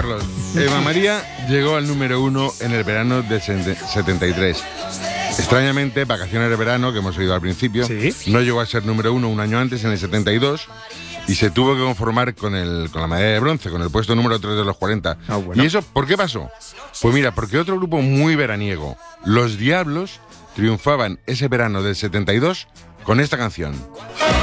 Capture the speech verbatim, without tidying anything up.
Carlos. Eva María llegó al número uno en el verano del setenta y tres. Extrañamente, Vacaciones de Verano, que hemos oído al principio, ¿Sí? no llegó a ser número uno un año antes, en el setenta y dos, y se tuvo que conformar con, el, con la medalla de bronce, con el puesto número tres de los cuarenta. Ah, bueno. ¿Y eso por qué pasó? Pues mira, porque otro grupo muy veraniego, Los Diablos, triunfaban ese verano del setenta y dos con esta canción.